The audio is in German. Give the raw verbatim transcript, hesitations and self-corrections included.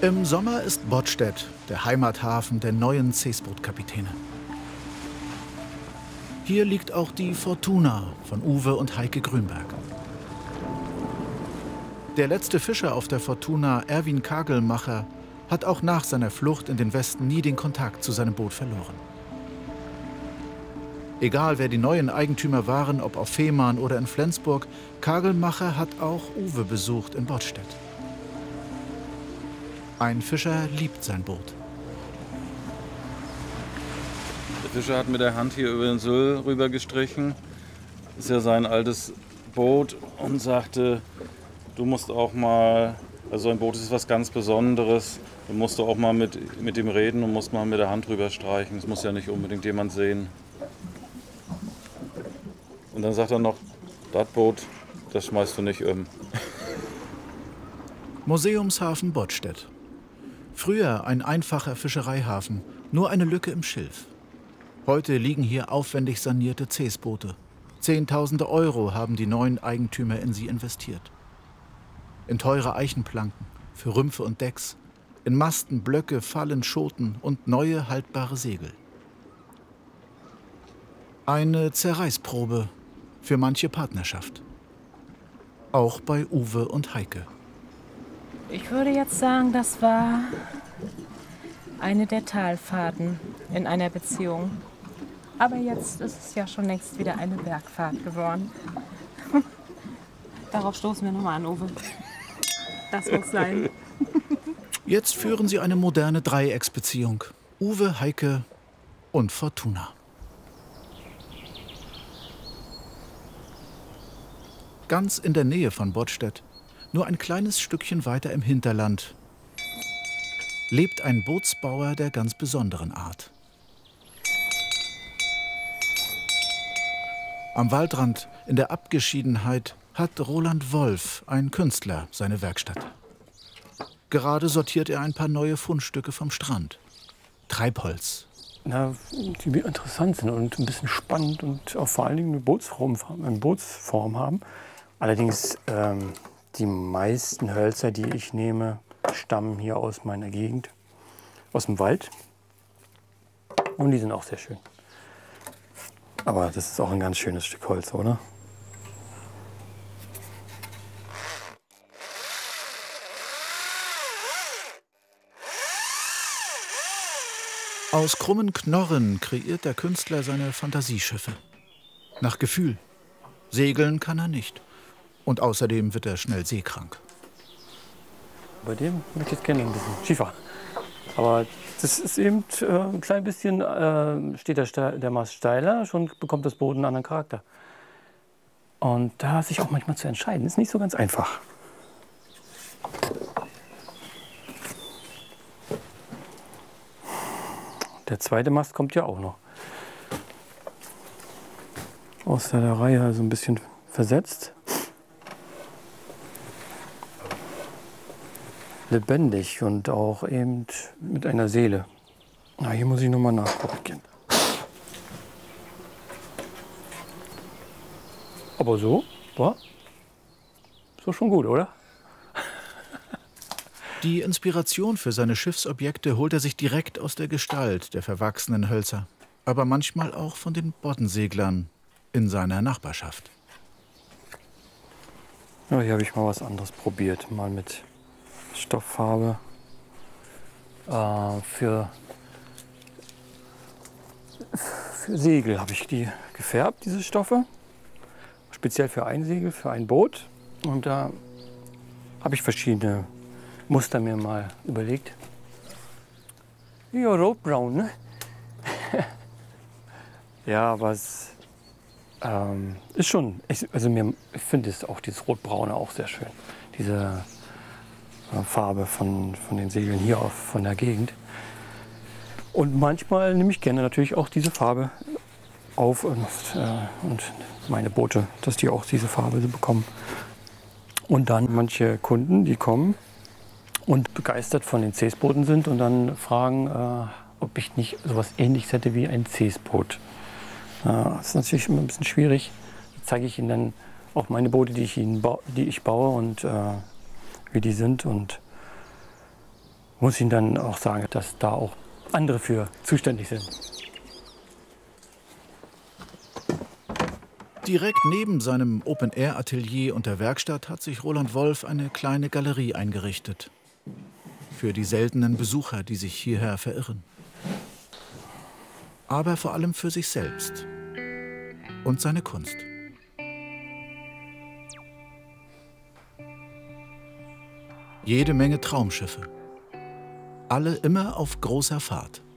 Im Sommer ist Bodstedt der Heimathafen der neuen Seesbootkapitäne. Hier liegt auch die Fortuna von Uwe und Heike Grünberg. Der letzte Fischer auf der Fortuna, Erwin Kagelmacher, hat auch nach seiner Flucht in den Westen nie den Kontakt zu seinem Boot verloren. Egal, wer die neuen Eigentümer waren, ob auf Fehmarn oder in Flensburg, Kagelmacher hat auch Uwe besucht in Bodstedt. Ein Fischer liebt sein Boot. Der Fischer hat mit der Hand hier über den Syll rüber gestrichen. Das ist ja sein altes Boot und sagte, du musst auch mal, also ein Boot ist was ganz Besonderes. Du musst auch mal mit, mit ihm reden und musst mal mit der Hand rüber streichen. Das muss ja nicht unbedingt jemand sehen. Und dann sagt er noch, das Boot, das schmeißt du nicht um. Museumshafen Bodstedt. Früher ein einfacher Fischereihafen, nur eine Lücke im Schilf. Heute liegen hier aufwendig sanierte Seesboote. Zehntausende Euro haben die neuen Eigentümer in sie investiert. In teure Eichenplanken, für Rümpfe und Decks, in Masten, Blöcke, Fallen, Schoten und neue haltbare Segel. Eine Zerreißprobe für manche Partnerschaft. Auch bei Uwe und Heike. Ich würde jetzt sagen, das war eine der Talfahrten in einer Beziehung. Aber jetzt ist es ja schon längst wieder eine Bergfahrt geworden. Darauf stoßen wir nochmal an, Uwe. Das muss sein. Jetzt führen sie eine moderne Dreiecksbeziehung. Uwe, Heike und Fortuna. Ganz in der Nähe von Bodstedt, nur ein kleines Stückchen weiter im Hinterland, lebt ein Bootsbauer der ganz besonderen Art. Am Waldrand, in der Abgeschiedenheit, hat Roland Wolf, ein Künstler, seine Werkstatt. Gerade sortiert er ein paar neue Fundstücke vom Strand. Treibholz. Na, die interessant sind und ein bisschen spannend und auch vor allen Dingen eine Bootsform, eine Bootsform haben. Allerdings, ähm, die meisten Hölzer, die ich nehme, stammen hier aus meiner Gegend, aus dem Wald. Und die sind auch sehr schön. Aber das ist auch ein ganz schönes Stück Holz, oder? Aus krummen Knorren kreiert der Künstler seine Fantasieschiffe. Nach Gefühl. Segeln kann er nicht. Und außerdem wird er schnell seekrank. Bei dem möchte ich jetzt gerne ein bisschen Schiefer. Aber das ist eben äh, ein klein bisschen, äh, steht der, der Mast steiler, schon bekommt das Boot einen anderen Charakter. Und da sich auch manchmal zu entscheiden, ist nicht so ganz einfach. Der zweite Mast kommt ja auch noch. Aus der Reihe also ein bisschen versetzt. Lebendig und auch eben mit einer Seele. Na, hier muss ich noch mal nachgucken. Aber so, war so schon gut, oder? Die Inspiration für seine Schiffsobjekte holt er sich direkt aus der Gestalt der verwachsenen Hölzer, aber manchmal auch von den Boddenseglern in seiner Nachbarschaft. Ja, hier habe ich mal was anderes probiert, mal mit Stofffarbe äh, für, für Segel habe ich die gefärbt, diese Stoffe. Speziell für ein Segel, für ein Boot. Und da habe ich verschiedene Muster mir mal überlegt. Ja, rotbraun, ne? Ja, aber es ähm, ist schon, ich, also mir, ich finde es auch dieses Rotbraune auch sehr schön. Diese Farbe von, von den Segeln hier auf, von der Gegend. Und manchmal nehme ich gerne natürlich auch diese Farbe auf und, äh, und meine Boote, dass die auch diese Farbe bekommen. Und dann manche Kunden, die kommen und begeistert von den Seesbooten sind und dann fragen, äh, ob ich nicht sowas Ähnliches hätte wie ein Seesboot. Äh, das ist natürlich immer ein bisschen schwierig. Da zeige ich ihnen dann auch meine Boote, die ich, ihnen ba die ich baue und äh, wie die sind. Und muss Ihnen dann auch sagen, dass da auch andere für zuständig sind. Direkt neben seinem Open-Air-Atelier und der Werkstatt hat sich Roland Wolf eine kleine Galerie eingerichtet. Für die seltenen Besucher, die sich hierher verirren. Aber vor allem für sich selbst und seine Kunst. Jede Menge Traumschiffe. Alle immer auf großer Fahrt.